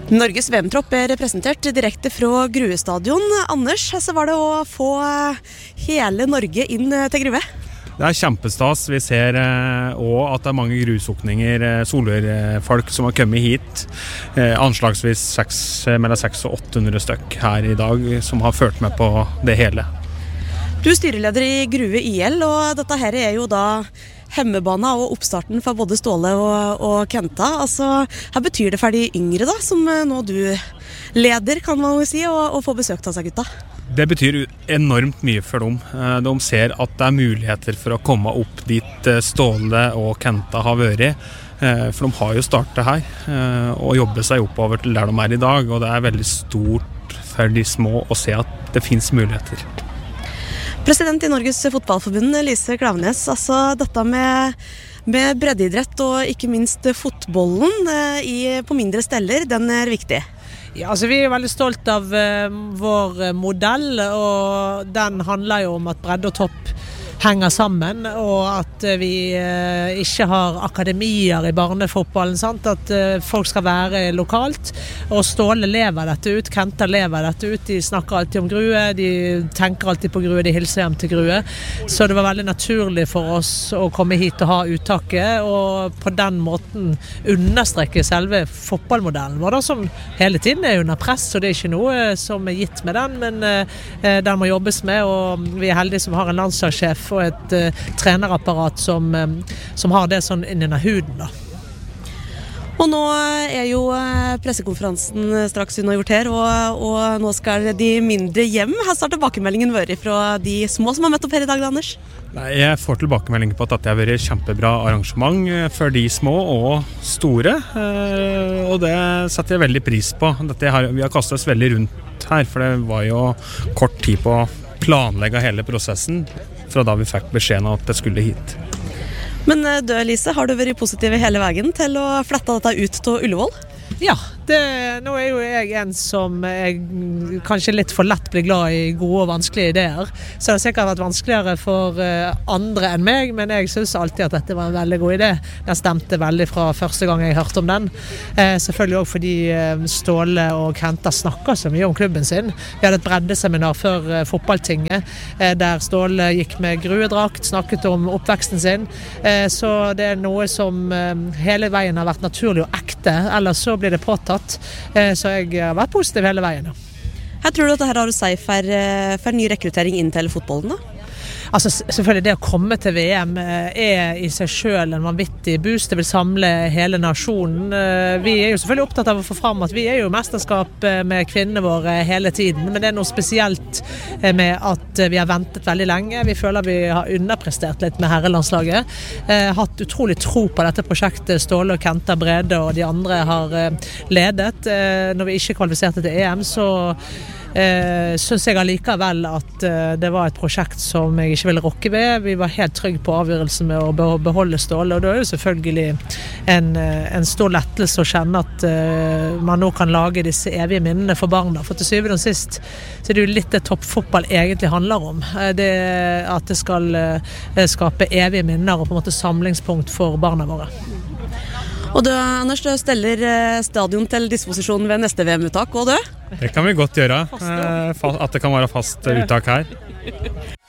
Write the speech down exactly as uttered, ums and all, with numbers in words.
Norges V M-tropp er representert direkte fra Grue stadion. Anders, så var det å få hele Norge inn til Grue? Det er kjempestas. Vi ser også at det er mange grusokninger, solørfolk som har kommet hit. Anslagsvis seks, mellom seks og åtte hundre stykk her i dag som har ført med på det hele. Du er styreleder i Grue I L, og dette her er jo da hemmebana og oppstarten for både Ståle og, og Kenta. Altså, hva betyr det for de yngre da, som nå du leder, kan man jo si, og, og få besøkt av seg gutta? Det betyr enormt mye for dem. De ser at det er muligheter for å komme opp dit Ståle og Kenta har vært. For de har jo startet her og jobbet seg oppover til der de er i dag, og det er veldig stort for de små å se at det finnes muligheter. President i Norges Fotballforbund, Lise Klaveness, altså dette med, med breddeidrett og ikke minst fotbollen i, på mindre steller, den er viktig. Ja, altså vi er veldig stolt av uh, vår modell, og den handler jo om at bredde og topp henger sammen, og at uh, vi uh, ikke har akademier i barnefotballen, sant? At uh, folk skal være lokalt, og Ståle lever dette ut, Kenta lever dette ut, de snakker alltid om Grue, de tenker alltid på Grue, de hilser hjem til Grue, så det var veldig naturlig for oss å komme hit og ha uttaket, og på den måten understreke selve fotballmodellen vår, da, som hele tiden er under press, og det er ikke noe som er gitt med den, men uh, den må jobbes med, og vi er heldige som har en landslagssjef og et uh, trenerapparat som, um, som har det sånn inn under huden da. Og nå er jo pressekonferansen straks unnagjort her, og, og nå skal de mindre hjem. Her har tilbakemeldingen vært fra de små som har møtt opp her i dag, Anders? Nei, jeg får tilbakemelding på at dette har vært et kjempebra arrangement for de små og store, og det setter jeg veldig pris på. Dette har, vi har kastet oss veldig rundt her, for det var jo kort tid på å planlegge hele prosessen fra da vi fikk beskjeden at det skulle hit. Men du, Lise, har du vært positiv hele veien til å flette dette ut til Ullevål? Ja, det, nå er jo jeg en som er kanskje litt for lett blir glad i gode og vanskelige ideer, så det har sikkert vært vanskeligere for andre enn meg, men jeg synes alltid at dette var en veldig god idé. Jeg stemte veldig fra første gang jeg hørte om den. Eh, selvfølgelig også fordi Ståle og Kenta snakker så mye om klubben sin. Vi hadde et breddeseminar før eh, fotballtinget, eh, der Ståle gikk med gruedrakt, snakket om oppveksten sin, eh, så det er noe som eh, hele veien har vært naturlig og ekte, ellers så blir det påtatt, så jeg har vært positiv hele veien. Her tror du at dette har du si for, for ny rekruttering inn til fotballen da? Altså selvfølgelig det å komme til V M er i seg selv en vanvittig boost, det vil samle hele nasjonen. Vi er jo selvfølgelig opptatt av å få frem at vi er jo mesterskap med kvinnene våre hele tiden, men det er noe spesielt med at vi har ventet veldig lenge. Vi føler vi har underprestert litt med herrelandslaget. Hatt utrolig tro på dette prosjektet Ståle og Kenta Brede og de andre har ledet. Når vi ikke kvalifiserte til E M, så Eh, synes jeg allikevel at eh, det var et prosjekt som jeg ikke ville rokke ved. Vi var helt trygge på avgjørelsen med å beholde Ståle, og det er jo selvfølgelig en, en stor lettelse å kjenne at eh, man nå kan lage disse evige minnene for barna, for til syvende og sist så er det jo litt det toppfotball egentlig handler om, eh, det, at det skal eh, skape evige minner og på en måte samlingspunkt for barna våre. Og du, Anders, du steller stadion til disposisjon ved neste V M-uttak, og du? Det kan vi godt gjøre, at det kan være fast uttak her.